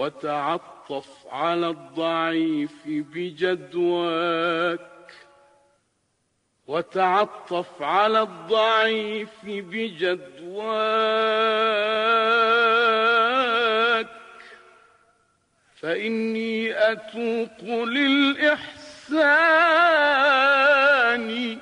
وتعطف على الضعيف بجدواك، وتعطف على الضعيف بجدواك، فإني أتوق للإحسان.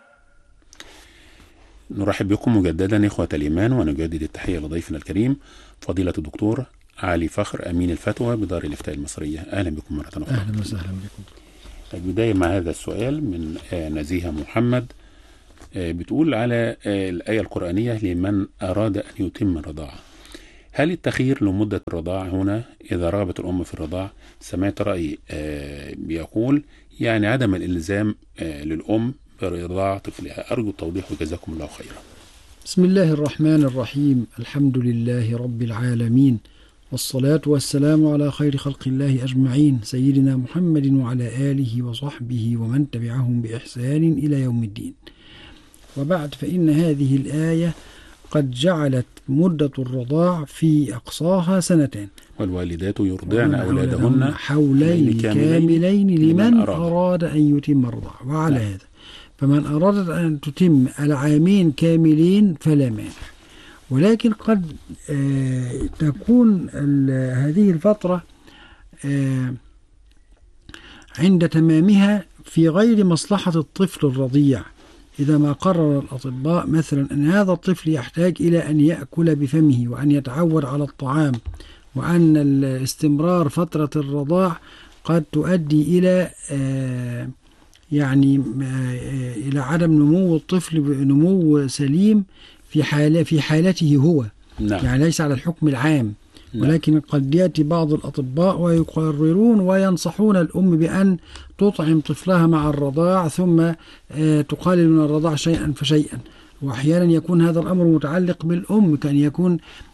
نرحب بكم مجددا إخوة الإيمان، ونجدد التحية لضيفنا الكريم فضيلة الدكتور علي فخر أمين الفتوى بدار الإفتاء المصرية. أهلا بكم مرة أخرى. أهلا وسهلا بكم. البداية مع هذا السؤال من نزيهة محمد، بتقول على الآية القرآنية لمن أراد أن يتم الرضاعة، هل التخيير لمدة الرضاعة هنا إذا رغبت الأم في الرضاعة؟ سمعت رأي بيقول يعني عدم الإلزام للأم برضاعة طفلها. أرجو التوضيح وجزاكم الله خيرا. بسم الله الرحمن الرحيم، الحمد لله رب العالمين، والصلاة والسلام على خير خلق الله أجمعين، سيدنا محمد وعلى آله وصحبه ومن تبعهم بإحسان إلى يوم الدين. وبعد، فإن هذه الآية قد جعلت مدة الرضاع في أقصاها 2 والوالدات يرضعن أولادهن حولين كاملين لمن أراد أن يتم الرضاعة. وعلى هذا فمن أرادت أن تتم 2 عام كاملين فلا مانع، ولكن قد تكون هذه الفترة عند تمامها في غير مصلحة الطفل الرضيع، إذا ما قرر الأطباء مثلا أن هذا الطفل يحتاج إلى أن يأكل بفمه وأن يتعود على الطعام، وأن الاستمرار فترة الرضاع قد تؤدي إلى إلى عدم نمو الطفل بنمو سليم في حالته هو. نعم. يعني ليس على الحكم العام. نعم. ولكن قد يأتي بعض الأطباء ويقررون وينصحون الأم بأن تطعم طفلها مع الرضاع ثم تقلل من الرضاع شيئا فشيئا. وأحيانا يكون هذا الأمر متعلق بالأم، كان يكون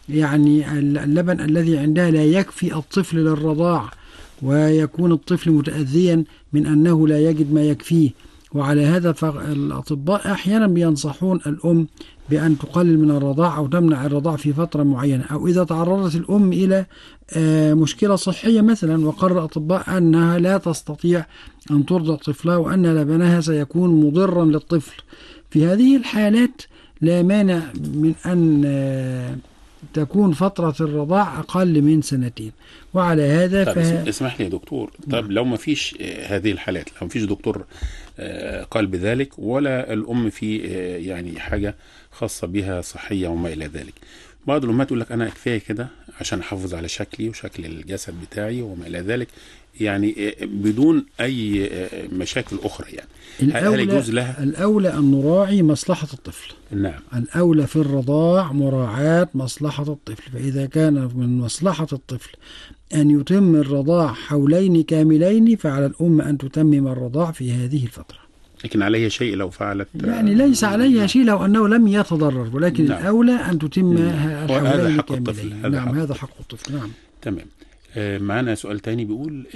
اللبن الذي عندها لا يكفي الطفل للرضاع، ويكون الطفل متأذيا من أنه لا يجد ما يكفيه. وعلى هذا فالأطباء أحيانا بينصحون الأم بأن تقلل من الرضاع أو تمنع الرضاع في فترة معينة، أو إذا تعرضت الأم إلى مشكلة صحية مثلا وقرر الأطباء أنها لا تستطيع أن ترضع طفلها وأن لبنها سيكون مضرا للطفل، في هذه الحالات لا مانع من أن تكون فترة الرضاع أقل من 2. وعلى هذا اسمح لي يا دكتور، طب لو ما فيش هذه الحالات، لو ما فيش دكتور قال بذلك ولا الأم في يعني حاجة خاصة بها صحية وما إلى ذلك، بعض الأمهات تقول لك أنا كفاية كده عشان أحافظ على شكلي وشكل الجسد بتاعي وما إلى ذلك، يعني بدون أي مشاكل أخرى. يعني هل يجوز لها؟ الأولى أن نراعي مصلحة الطفل. نعم. الأولى في الرضاع مراعاة مصلحة الطفل، فإذا كان من مصلحة الطفل أن يتم الرضاع 2 حولين كاملين فعلى الأم أن تتمم الرضاع في هذه الفترة. لكن عليها شيء لو فعلت، يعني ليس عليها شيء لو أنه لم يتضرر، ولكن نعم. الأولى أن تتم 2 حولين كاملين. نعم، هذا حق الطفل. نعم. تمام. معنا سؤال تاني بيقول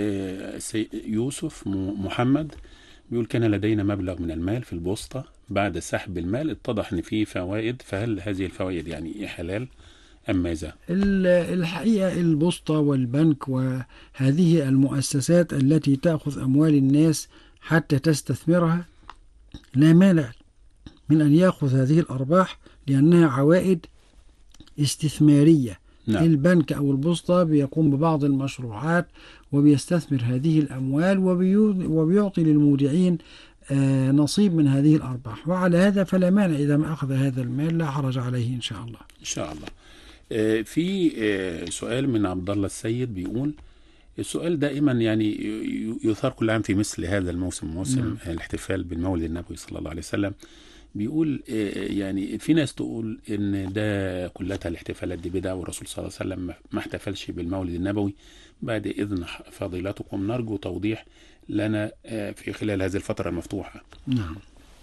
يوسف محمد بيقول كان لدينا مبلغ من المال في البوسطة، بعد سحب المال اتضح ان فيه فوائد، فهل هذه الفوائد يعني حلال ام ماذا؟ الحقيقة البوسطة والبنك وهذه المؤسسات التي تأخذ أموال الناس حتى تستثمرها لا مانع من أن يأخذ هذه الأرباح لأنها عوائد استثمارية. نعم. البنك أو البوسطة بيقوم ببعض المشروعات وبيستثمر هذه الأموال وبيعطي للمودعين نصيب من هذه الأرباح، وعلى هذا فلا مانع إذا ما أخذ هذا المال، لا حرج عليه إن شاء الله. إن شاء الله. في سؤال من عبد الله السيد بيقول، السؤال دائما يعني يثار كل عام في مثل هذا الموسم، موسم الاحتفال بالمولد النبوي صلى الله عليه وسلم، بيقول يعني في ناس تقول ان ده كلها الاحتفالات دي بدعة، والرسول صلى الله عليه وسلم ما احتفلش بالمولد النبوي. بعد إذن فضيلتكم نرجو توضيح لنا في خلال هذه الفترة المفتوحة. نعم.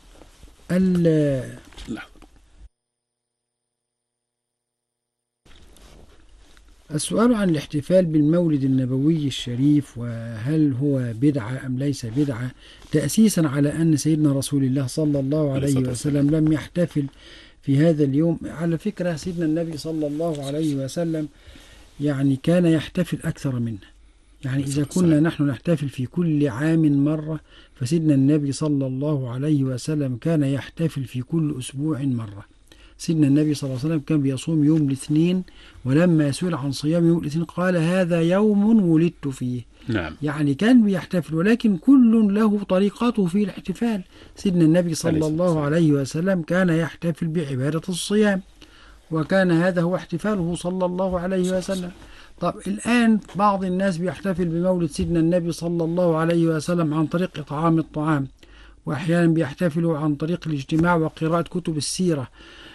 السؤال عن الاحتفال بالمولد النبوي الشريف، وهل هو بدعة أم ليس بدعة، تأسيسا على أن سيدنا رسول الله صلى الله عليه وسلم لم يحتفل في هذا اليوم. على فكرة سيدنا النبي صلى الله عليه وسلم يعني كان يحتفل أكثر منا. يعني إذا كنا نحن نحتفل في كل عام مرة، فسيدنا النبي صلى الله عليه وسلم كان يحتفل في كل أسبوع مرة. سيدنا النبي صلى الله عليه وسلم كان بيصوم يوم الاثنين، ولما سئل عن صيام يوم الاثنين قال هذا يوم ولدت فيه. نعم. يعني كان بيحتفل، ولكن كل له طريقته في الاحتفال. سيدنا النبي صلى الله عليه وسلم كان يحتفل بعبادة الصيام، وكان هذا هو احتفاله صلى الله عليه وسلم. طب الآن بعض الناس بيحتفل بمولد سيدنا النبي صلى الله عليه وسلم عن طريق إطعام الطعام، وأحيانا بيحتفلوا عن طريق الاجتماع وقراءة كتب السيرة،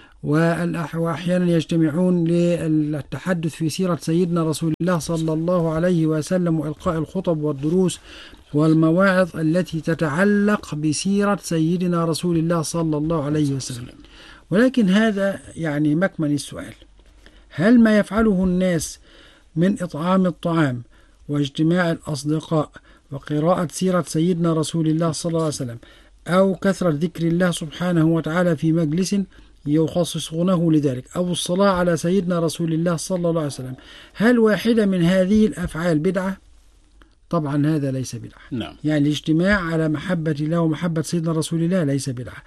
وأحيانا يجتمعون للتحدث في سيرة سيدنا رسول الله صلى الله عليه وسلم، وإلقاء الخطب والدروس والمواعظ التي تتعلق بسيرة سيدنا رسول الله صلى الله عليه وسلم. ولكن هذا يعني مكمن السؤال: هل ما يفعله الناس من إطعام الطعام واجتماع الأصدقاء وقراءة سيرة سيدنا رسول الله صلى الله عليه وسلم، أو كثرة ذكر الله سبحانه وتعالى في مجلس يخصصونه لذلك، أو الصلاة على سيدنا رسول الله صلى الله عليه وسلم، هل واحدة من هذه الأفعال بدعة؟ طبعا هذا ليس بدعة. نعم. يعني الاجتماع على محبة الله ومحبة سيدنا رسول الله ليس بدعة.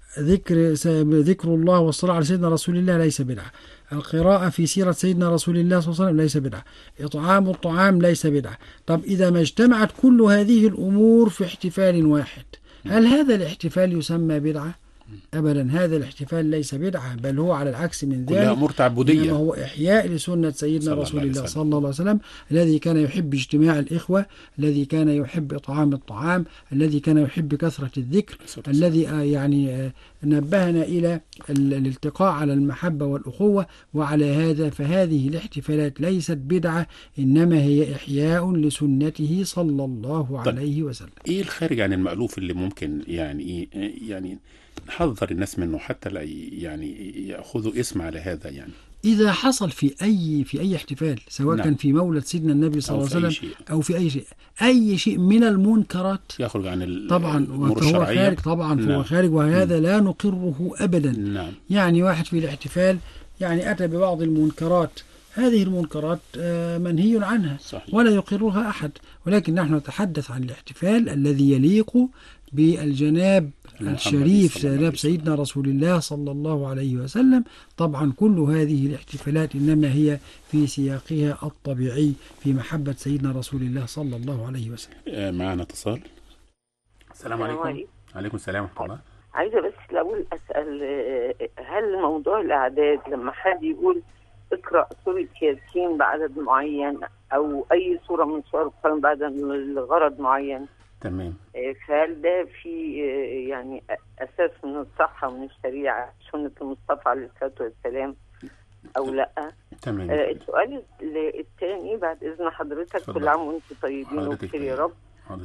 ذكر الله والصلاة على سيدنا رسول الله ليس بدعة. القراءة في سيرة سيدنا رسول الله صلى الله عليه وسلم ليس بدعة. إطعام الطعام ليس بدعة. طب إذا ما اجتمعت كل هذه الأمور في احتفال واحد، هل هذا الاحتفال يسمى بدعة؟ أبدا، هذا الاحتفال ليس بدعة، بل هو على العكس من ذلك، كلها أمور تعبدية، إنما هو إحياء لسنة سيدنا رسول الله صلى الله عليه وسلم، الذي كان يحب اجتماع الإخوة، الذي كان يحب إطعام الطعام، الذي كان يحب كثرة الذكر، الذي يعني نبهنا إلى الالتقاء على المحبة والأخوة. وعلى هذا فهذه الاحتفالات ليست بدعة، إنما هي إحياء لسنته صلى الله عليه وسلم. إيه الخارج عن المألوف اللي ممكن يعني نحذر الناس منه حتى لا يعني يأخذوا اسم على هذا؟ يعني إذا حصل في أي احتفال، سواء كان في مولد سيدنا النبي صلى الله عليه وسلم أو في أي شيء من المنكرات يخرج عن طبعا الأمور فهو الشرعية. خارج طبعا. فهو خارج، وهذا لا نقره أبدا. نعم. يعني واحد في الاحتفال يعني أتى ببعض المنكرات، هذه المنكرات منهي عنها. صحيح. ولا يقرها أحد، ولكن نحن نتحدث عن الاحتفال الذي يليق بالجناب الشريف، جناب سيدنا رسول الله صلى الله عليه وسلم. طبعا كل هذه الاحتفالات إنما هي في سياقها الطبيعي في محبة سيدنا رسول الله صلى الله عليه وسلم. معنا اتصال. السلام عليكم. عليكم السلام ورحمة الله. عايزة بس الأول أسأل، هل موضوع الأعداد لما حد يقول اقرأ سورة ياسين بعدد معين أو أي سورة من سور القرآن بعد لغرض معين، تمام، فهل ده في يعني أساس من الصحة ومن الشريعة سنة المصطفى عليه الصلاة والسلام أو لا؟ تمام. السؤال الثاني بعد إذن حضرتك، كل عام وأنتم طيبين وبخير يا رب.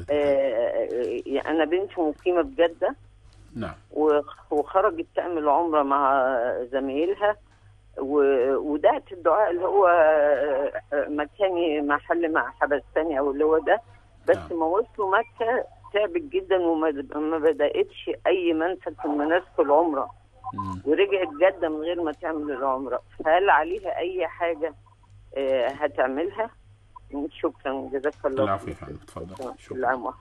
أنا بنتي مقيمة في جدة. نعم. وخرجت تعمل عمرة مع زميلها، ودعت الدعاء اللي هو مكاني محل مع حبستاني أو اللي هو ده، بس ما وصلوا مكة تعبت جدا وما بدأتش أي منسك من مناسك العمرة، ورجعت جدة من غير ما تعمل العمرة. هل عليها أي حاجة هتعملها؟ شكرا، جزاك الله. العفو يا فندم، اتفضل. شكرا.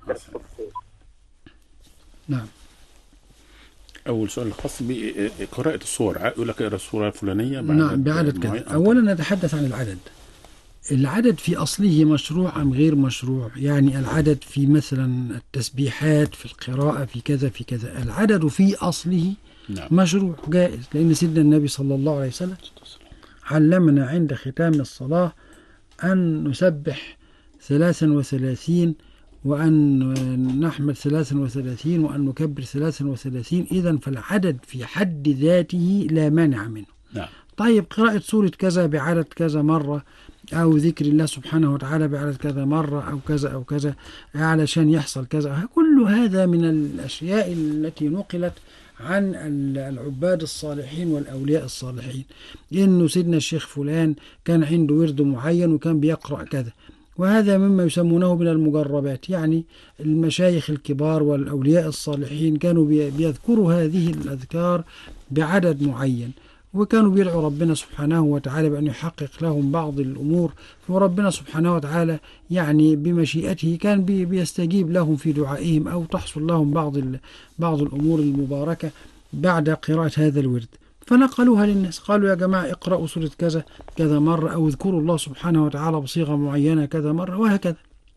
نعم. أول سؤال خاص بقراءة الصور، يقول لك اقرأ الصورة الفلانية بعدد كذا. أولا نتحدث عن العدد. العدد في أصله مشروع أم غير مشروع؟ يعني العدد في مثلا التسبيحات، في القراءة، في كذا في كذا، العدد في أصله مشروع جائز، لأن سيدنا النبي صلى الله عليه وسلم علمنا عند ختام الصلاة أن نسبح 33 وأن نحمد 33 وأن نكبر 33. إذن فالعدد في حد ذاته لا مانع منه. نعم. طيب قراءة سورة كذا بعدد كذا مرة، أو ذكر الله سبحانه وتعالى بعدد كذا مرة، أو كذا أو كذا علشان يحصل كذا، كل هذا من الأشياء التي نقلت عن العباد الصالحين والأولياء الصالحين، إنه سيدنا الشيخ فلان كان عنده ورد معين وكان بيقرأ كذا، وهذا مما يسمونه من المجربات. يعني المشايخ الكبار والأولياء الصالحين كانوا بيذكروا هذه الأذكار بعدد معين، وكانوا بيدعوا ربنا سبحانه وتعالى بأن يحقق لهم بعض الأمور، وربنا سبحانه وتعالى يعني بمشيئته كان بيستجيب لهم في دعائهم، أو تحصل لهم بعض الأمور المباركة بعد قراءة هذا الورد. فنقلوها للناس، قالوا يا جماعة اقرأوا سورة كذا كذا مرة، أو اذكروا الله سبحانه وتعالى بصيغة معينة كذا مرة، وهكذا.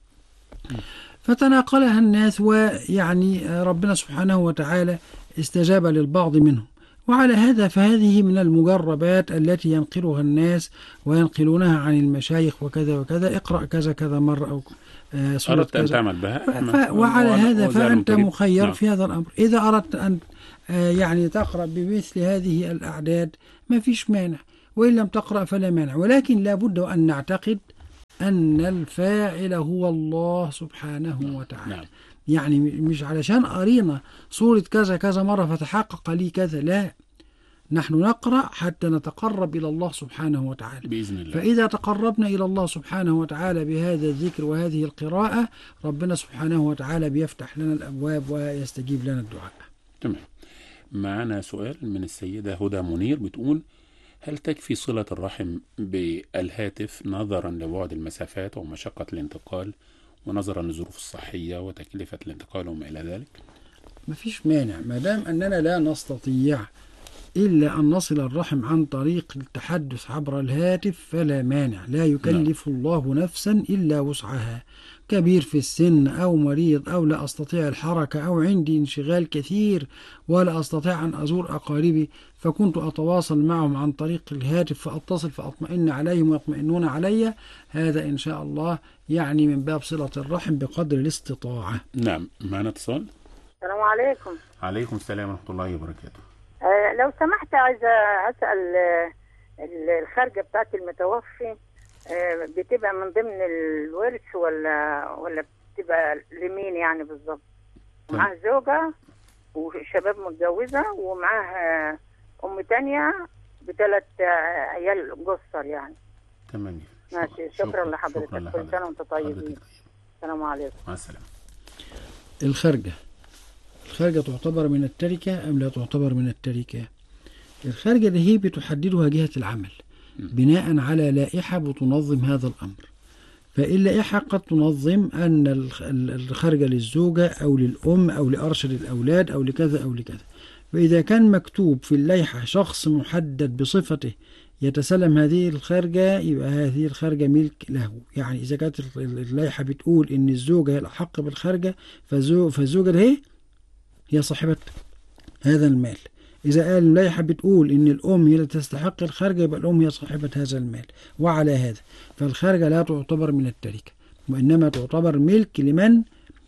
فتناقلها الناس، ويعني ربنا سبحانه وتعالى استجاب للبعض منهم. وعلى هذا فهذه من المجربات التي ينقلها الناس وينقلونها عن المشايخ وكذا وكذا، اقرأ كذا كذا مرة أو سورة أردت أن كذا. تعمل بها وعلى هذا فأنت مخير نعم. في هذا الأمر. إذا أردت أن يعني تقرأ بمثل هذه الأعداد ما فيش مانع، وإن لم تقرأ فلا مانع، ولكن لا بد أن نعتقد أن الفاعل هو الله سبحانه وتعالى. نعم. يعني مش علشان قرينا سورة كذا كذا مرة فتحقق لي كذا، لا، نحن نقرأ حتى نتقرب إلى الله سبحانه وتعالى بإذن الله. فإذا تقربنا إلى الله سبحانه وتعالى بهذا الذكر وهذه القراءة، ربنا سبحانه وتعالى بيفتح لنا الأبواب ويستجيب لنا الدعاء. تمام. معنا سؤال من السيدة هدى منير بتقول: هل تكفي صلة الرحم بالهاتف نظرا لبعد المسافات ومشقة الانتقال ونظرا للظروف الصحية وتكلفة الانتقال وما إلى ذلك؟ مفيش مانع، ما دام أننا لا نستطيع إلا أن نصل الرحم عن طريق التحدث عبر الهاتف فلا مانع. لا يكلف الله نفسا إلا وسعها، كبير في السن أو مريض أو لا أستطيع الحركة أو عندي انشغال كثير ولا أستطيع أن أزور أقاربي، فكنت أتواصل معهم عن طريق الهاتف، فأتصل فأطمئن عليهم ويطمئنون علي. هذا إن شاء الله يعني من باب صلة الرحم بقدر الاستطاعة. نعم. معنا اتصال. السلام عليكم. عليكم السلام ورحمة الله وبركاته. لو سمحت عايزة أسأل الخارجة بتاعت المتوفي بتبقى من ضمن الورث ولا بتبقى لمين يعني بالظبط؟ معاه زوجة وشباب متجوزة ومعاه أم تانية بثلاث عيال قصر يعني. تمام. ماشي. شكرا لحضرتك. كل سنة وانت طيبين. السلام عليكم. مع السلامة. الخارجة تعتبر من التركة أم لا تعتبر من التركة؟ الخارجة اللي هي بتحددها جهة العمل بناء على لائحة بتنظم هذا الأمر. فاللائحة قد تنظم أن الخارجة للزوجة أو للأم أو لأرشد الأولاد أو لكذا أو لكذا. فإذا كان مكتوب في اللائحة شخص محدد بصفته يتسلم هذه الخارجة، يبقى هذه الخارجة ملك له. يعني إذا كانت اللائحة بتقول إن الزوجة هي الأحق بالخارجة، فالزوجة هي صاحبة هذا المال. إذا قال اللائحة بتقول إن الأم هي اللي تستحق الخارجة، يبقى الأم هي صاحبة هذا المال. وعلى هذا فالخارجة لا تعتبر من التركة، وإنما تعتبر ملك لمن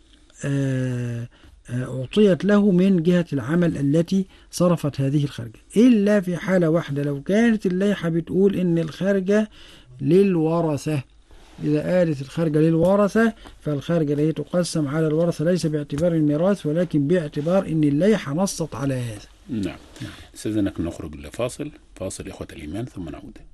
أعطيت له من جهة العمل التي صرفت هذه الخارجة، إلا في حالة واحدة، لو كانت اللائحة بتقول إن الخارجة للورثة. إذا قالت الخارجة للورثة فالخارجة اللي هي تقسم على الورثة ليس باعتبار الميراث، ولكن باعتبار إن اللائحة نصت على هذا. نعم. استاذنك نخرج لفاصل إخوة الإيمان ثم نعود.